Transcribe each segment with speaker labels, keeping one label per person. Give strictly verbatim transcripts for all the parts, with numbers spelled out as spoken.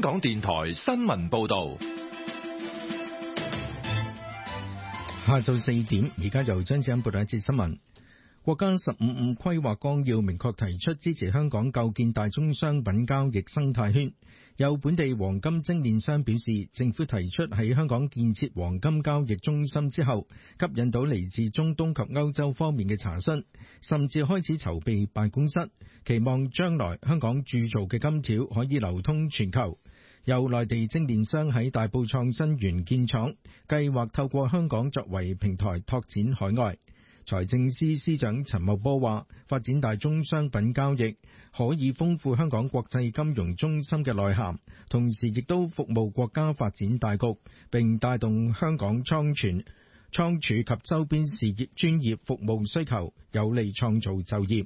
Speaker 1: 港電台新聞報道。
Speaker 2: 下晝四點，而家由張子欣報道一節新聞。國家十五五規劃綱要明確提出支持香港構建大宗商品交易生態圈。有本地黃金精煉商表示，政府提出喺香港建設黃金交易中心之後，吸引到嚟自中東及歐洲方面嘅查詢，甚至開始籌備辦公室，期望將來香港鑄造嘅金條可以流通全球。有內地精煉商喺大埔創新園建廠，計劃透過香港作為平台拓展海外。財政司司長陳茂波話，發展大宗商品交易可以豐富香港國際金融中心嘅內涵，同時亦都服務國家發展大局，並帶動香港倉存、倉儲及周邊事業專業服務需求，有利創造就業。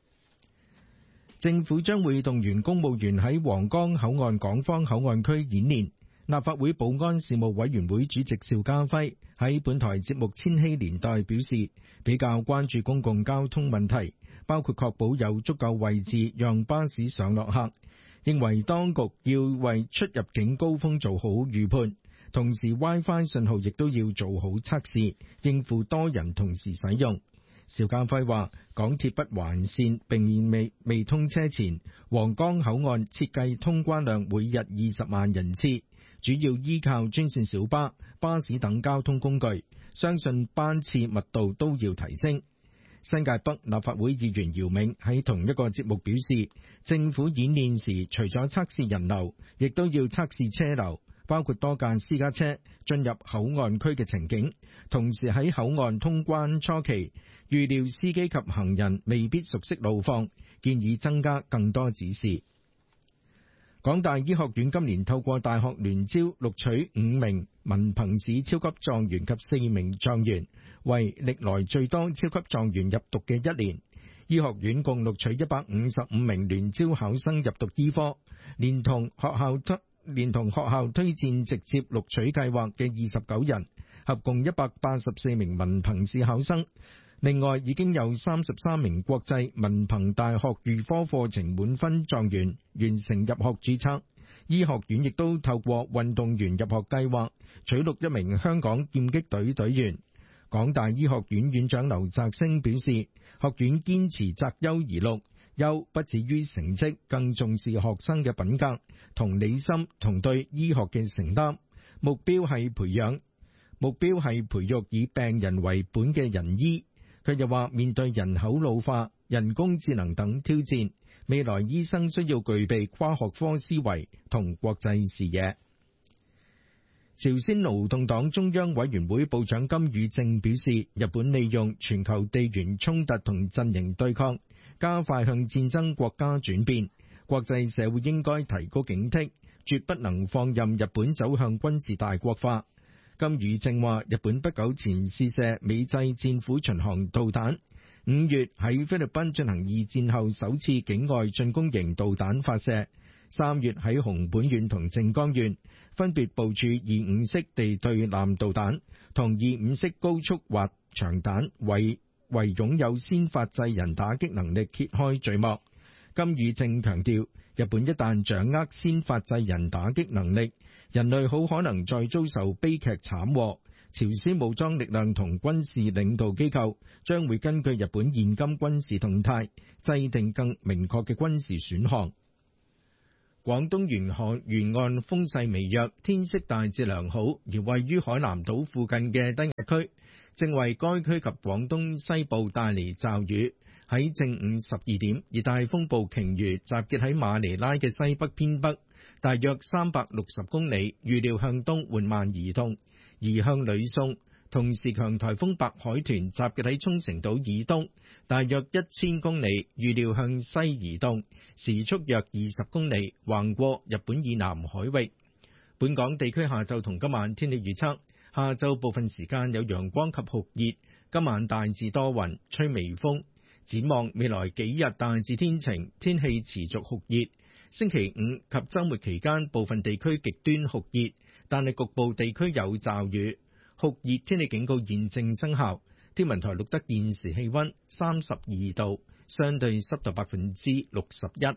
Speaker 2: 政府將會動員公務員喺皇崗口岸港方口岸區演練。立法會保安事務委員會主席邵家輝喺本台節目《千禧年代》表示，比較關注公共交通問題，包括確保有足夠位置讓巴士上落客，認為當局要為出入境高峰做好預判，同時 WiFi 信號亦都要做好測試，應付多人同時使用。邵家輝話，港鐵北環線並未未通車前，皇崗口岸設計通關量每日二十萬人次，主要依靠專線小巴、巴士等交通工具，相信班次密度都要提升。新界北立法會議員姚銘喺同一個節目表示，政府演練時除咗測試人流，亦都要測試車流，包括多架私家車進入口岸區嘅情景。同時喺口岸通關初期，預料司機及行人未必熟悉路況，建議增加更多指示。港大醫學院今年透過大學聯招錄取五名文憑試超級狀元及四名狀元，為歷來最多超級狀元入讀嘅一年。醫學院共錄取一百五十五名聯招考生入讀醫科，連同學校推連同學校推薦直接錄取計劃嘅二十九人，合共一百八十四名文憑試考生。另外，已經有三十三名國際文憑大學預科課程滿分狀元完成入學註冊。醫學院亦都透過運動員入學計劃取錄一名香港劍擊隊隊員。港大醫學院院長劉澤星表示，學院堅持擇優而錄，優不止於成績，更重視學生嘅品格、同理心同對醫學嘅承擔。目標係培養，目標係培育以病人為本嘅人醫。佢又話，面對人口老化、人工智能等挑戰，未來醫生需要具備跨學科思維同國際視野。朝鮮勞動黨中央委員會部長金宇正表示，日本利用全球地緣衝突同陣營對抗，加快向戰爭國家轉變，國際社會應該提高警惕，絕不能放任日本走向軍事大國化。金宇正話，日本不久前試射美製戰斧巡航導彈，五月喺菲律賓進行二戰後首次境外進攻型導彈發射，三月喺熊本縣同靜岡縣分別部署二五式地對艦導彈同二五式高速滑翔彈，為為擁有先發制人打擊能力揭開序幕。金宇正強調，日本一旦掌握先發制人打擊能力，人類好可能再遭受悲劇慘禍。朝鮮武裝力量同軍事領導機構將會根據日本現今軍事動態，制定更明確嘅軍事選項。廣東沿海沿岸風勢微弱，天色大致良好，而位於海南島附近嘅低壓區正為該區及廣東西部帶嚟驟雨。喺正午十二點，熱帶風暴鯨魚集結喺馬尼拉嘅西北偏北，大約三百六十公里，預料向東緩慢移動，移向呂宋。同時，強颱風白海豚集結喺沖繩島以東，大約一千公里，預料向西移動，時速約二十公里，橫過日本以南海域。本港地區下晝同今晚天氣預測：下晝部分時間有陽光及酷熱，今晚大致多雲，吹微風。展望未來幾日大致天晴，天氣持續酷熱。星期五及週末期間部分地區極端酷熱，但係局部地區有驟雨。酷熱天氣警告現正生效。天文台錄得現時氣溫三十二度，相對濕度百分之六十一。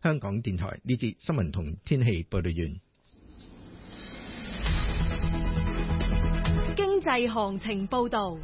Speaker 2: 香港電台呢節新聞同天氣報道完。
Speaker 3: 經濟行情報道。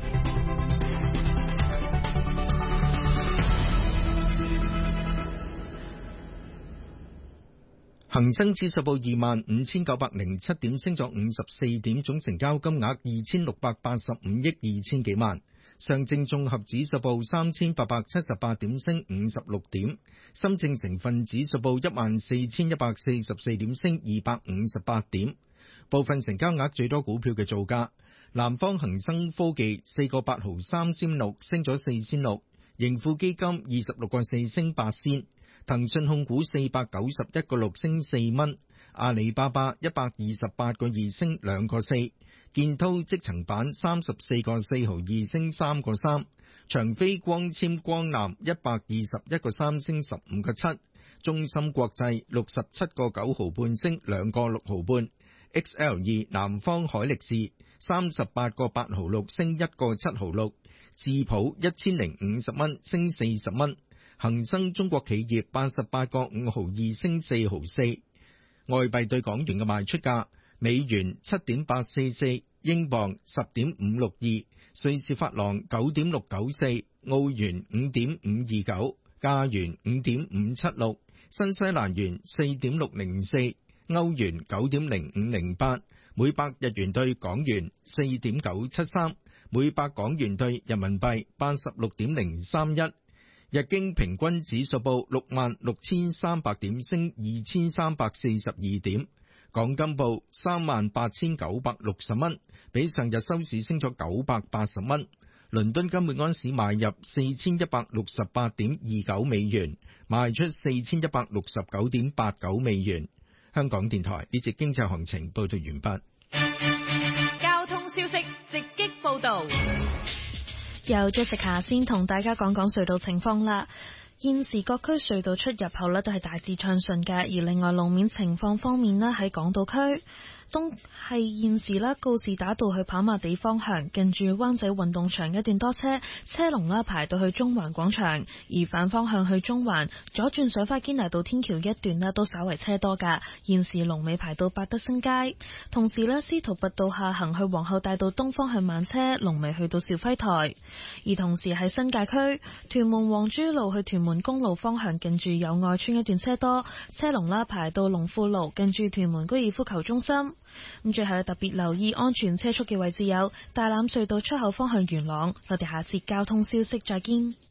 Speaker 2: 恒生指數報二萬五千九百零七點，升咗五十四點，總成交金額二千六百八十五億二千幾萬。上證綜合指數報三千八百七十八點，升五十六點。深證成分指數報一萬四千一百四十四點，升二百五十八點。部分成交額最多股票嘅造價：南方恒生科技四個八毫三仙六，升咗四仙六；盈富基金二十六個四，升八仙。騰訊控股四百九十一個六，升四蚊，阿里巴巴一百二十八個二，升兩個四，建滔積層板三十四個四毫二，升三個三，長飛光纖光纜一百二十一個三，升十五個七，中芯國際六十七個九毫半，升兩個六毫半 ，X L 二南方海力士三十八個八毫六，升一個七毫六，智普一千零五十蚊，升四十蚊。恒生中國企業八十八個五毫二，升四毫四。外幣對港元嘅賣出價：美元七點八四四，英鎊十點五六二，瑞士法郎九點六九四，澳元五點五二九，加元五點五七六，新西蘭元四點六零四，歐元九點零五零八，每百日元對港元四點九七三，每百港元對人民幣八十六點零三一。日經平均指數報六萬六千三百點，升二千三百四十二點。港金報三萬八千九百六十蚊，比上日收市升咗九百八十蚊。倫敦金每安士買入四千一百六十八點二九美元，賣出四千一百六十九點八九美元。香港電台呢節經濟行情報道完畢。
Speaker 3: 交通消息直擊報道。
Speaker 4: 由 Jessica 先同大家講講隧道情況啦。現時各區隧道出入口呢都係大致暢順嘅，而另外路面情況方面呢，喺港島區東係現時啦，告士打道去跑馬地方向，近住灣仔運動場一段多車，車龍啦排到去中環廣場；而反方向去中環，左轉上花堅拿道天橋一段呢都稍為車多噶，現時龍尾排到百德新街。同時呢，司徒拔道下行去皇后大道東方向慢車，龍尾去到肇輝台。而同時喺新界區屯門皇珠路去屯門公路方向，近住友愛邨一段車多，車龍啦排到龍富路，近住屯門高爾夫球中心。咁最後特別留意安全車速嘅位置有大欖隧道出口方向元朗。我哋下節交通消息再見。